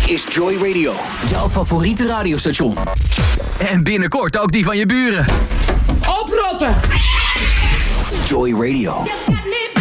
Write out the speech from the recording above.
is Joy Radio, jouw favoriete radiostation. En binnenkort ook die van je buren. Oprotten! Joy Radio. You got me